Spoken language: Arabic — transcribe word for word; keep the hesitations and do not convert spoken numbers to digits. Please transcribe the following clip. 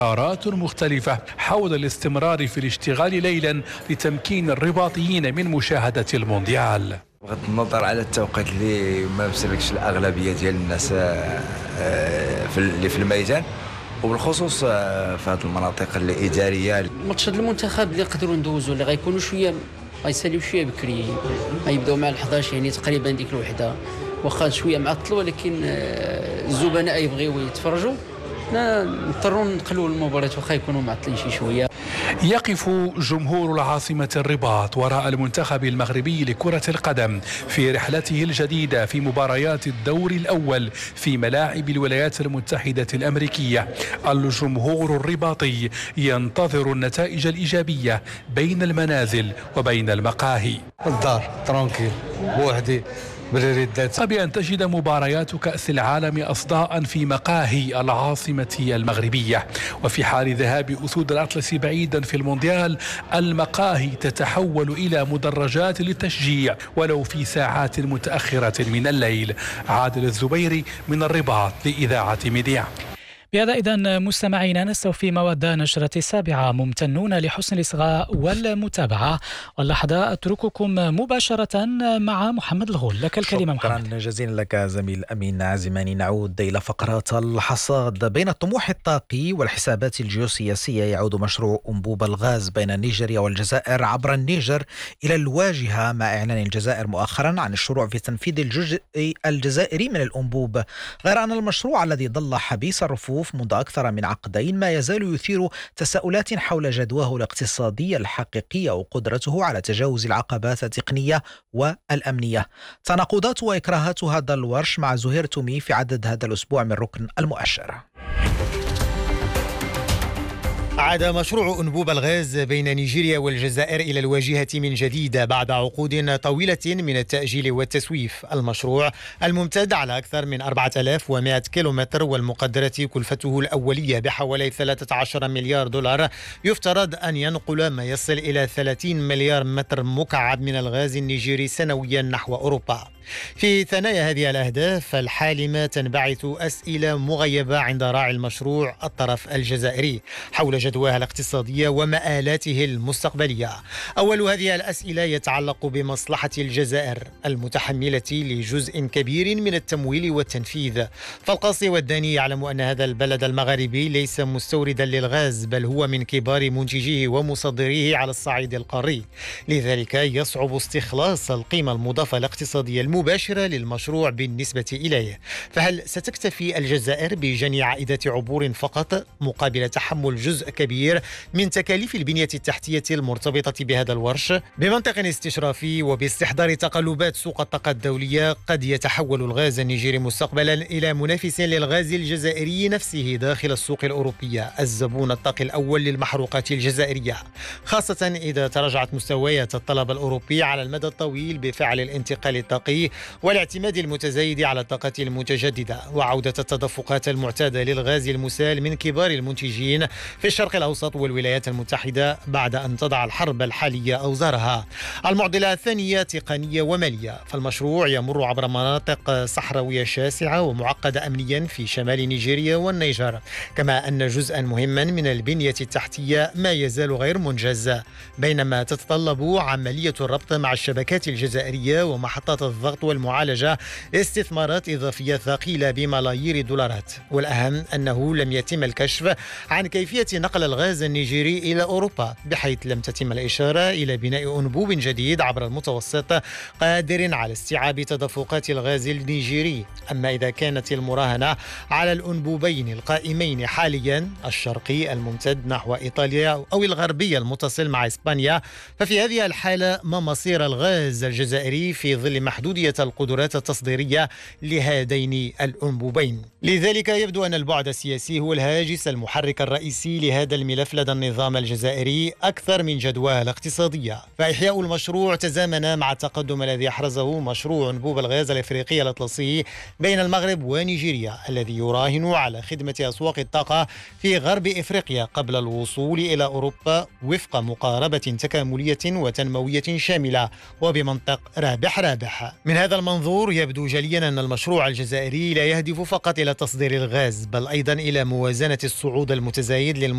قرارات مختلفة حول الاستمرار في الاشتغال ليلا لتمكين الرباطيين من مشاهدة المونديال. بغض النظر على التوقيت اللي ما مسلكش الأغلبية ديال الناس اللي في الميدان، وبالخصوص في هذه المناطق الإدارية. ماتشات المنتخب اللي يقدروا ندوزوا اللي غيكونوا شوية غيساليو شوية بكري، غيبداو مع الحداش يعني تقريبا ديك الوحدة، واخا شوية معطلوا ولكن الزبناء يبغيو يتفرجوا نضطروا نقلوا المباريات واخا يكونوا معطلين شي شويه. يقف جمهور العاصمة الرباط وراء المنتخب المغربي لكرة القدم في رحلته الجديدة في مباريات الدور الأول في ملاعب الولايات المتحدة الأمريكية. الجمهور الرباطي ينتظر النتائج الإيجابية بين المنازل وبين المقاهي. الدار ترانكيل بوحدي بأن تجد مباريات كأس العالم أصداء في مقاهي العاصمة المغربية، وفي حال ذهاب أسود الأطلس بعيدا في المونديال المقاهي تتحول إلى مدرجات للتشجيع ولو في ساعات متأخرة من الليل. عادل الزبيري من الرباط لإذاعة ميديا. بهذا إذن مستمعينا نستوفي مواد نشرة السابعة، ممتنون لحسن الإصغاء والمتابعة، واللحظة أترككم مباشرة مع محمد الغول. لك الكلمة محمد. شكرا جزيلا لك زميل أمين عزماني. نعود إلى فقرات الحصاد. بين الطموح الطاقي والحسابات الجيوسياسية يعود مشروع أنبوب الغاز بين نيجيريا والجزائر عبر النيجر إلى الواجهة مع إعلان الجزائر مؤخرا عن الشروع في تنفيذ الجزء الجزائري من الأنبوب، غير أن المشروع الذي ظل حبيس الرفوف منذ أكثر من عقدين ما يزال يثير تساؤلات حول جدواه الاقتصادي الحقيقي وقدرته على تجاوز العقبات التقنية والأمنية. تناقضات وإكراهات هذا الورش مع زهير تومي في عدد هذا الأسبوع من ركن المؤشر. عاد مشروع أنبوب الغاز بين نيجيريا والجزائر إلى الواجهة من جديد بعد عقود طويلة من التأجيل والتسويف. المشروع الممتد على أكثر من أربعة آلاف ومئة كيلومتر والمقدرة كلفته الأولية بحوالي ثلاثة عشر مليار دولار يفترض أن ينقل ما يصل إلى ثلاثين مليار متر مكعب من الغاز النيجيري سنويا نحو أوروبا. في ثنايا هذه الأهداف الحالمة تنبعث أسئلة مغيبة عند راعي المشروع الطرف الجزائري حول جدواها الاقتصادية ومآلاته المستقبلية. أول هذه الأسئلة يتعلق بمصلحة الجزائر المتحملة لجزء كبير من التمويل والتنفيذ، فالقاصي والداني يعلم أن هذا البلد المغاربي ليس مستوردا للغاز بل هو من كبار منتجيه ومصدريه على الصعيد القاري، لذلك يصعب استخلاص القيمة المضافة الاقتصادية المباشرة للمشروع بالنسبة إليه. فهل ستكتفي الجزائر بجني عائدة عبور فقط مقابل تحمل جزء كبير من تكاليف البنية التحتية المرتبطة بهذا الورش؟ بمنطق استشرافي وباستحضار تقلبات سوق الطاقة الدولية قد يتحول الغاز النيجيري مستقبلا إلى منافس للغاز الجزائري نفسه داخل السوق الأوروبية، الزبون الطاقي الأول للمحروقات الجزائرية، خاصة إذا تراجعت مستويات الطلب الأوروبي على المدى الطويل بفعل الانتقال الطاقي والاعتماد المتزايد على الطاقة المتجددة وعودة التدفقات المعتادة للغاز المسال من كبار المنتجين في الشرق الأوسط والولايات المتحدة بعد أن تضع الحرب الحالية أوزارها. المعضلة الثانية تقنية ومالية، فالمشروع يمر عبر مناطق صحراوية شاسعة ومعقدة أمنيا في شمال نيجيريا والنيجر، كما أن جزءا مهما من البنية التحتية ما يزال غير منجز، بينما تتطلب عملية الربط مع الشبكات الجزائرية ومحطات الضغط والمعالجة استثمارات إضافية ثقيلة بملايير الدولارات. والأهم أنه لم يتم الكشف عن كيفية نقل الغاز النيجيري إلى أوروبا، بحيث لم تتم الإشارة إلى بناء أنبوب جديد عبر المتوسط قادر على استيعاب تدفقات الغاز النيجيري. أما إذا كانت المراهنة على الأنبوبين القائمين حاليا، الشرقي الممتد نحو إيطاليا أو الغربي المتصل مع إسبانيا، ففي هذه الحالة ما مصير الغاز الجزائري في ظل محدودية القدرات التصديرية لهذين الأنبوبين؟ لذلك يبدو أن البعد السياسي هو الهاجس المحرك الرئيسي لهذا الملف لدى النظام الجزائري أكثر من جدواه الاقتصادية. فإحياء المشروع تزامن مع التقدم الذي أحرزه مشروع أنبوب الغاز الأفريقي الأطلسي بين المغرب ونيجيريا، الذي يراهن على خدمة أسواق الطاقة في غرب إفريقيا قبل الوصول إلى أوروبا وفق مقاربة تكاملية وتنموية شاملة وبمنطق رابح رابح. من هذا المنظور يبدو جليا أن المشروع الجزائري لا يهدف فقط إلى تصدير الغاز بل أيضا إلى موازنة الصعود المتزايد للم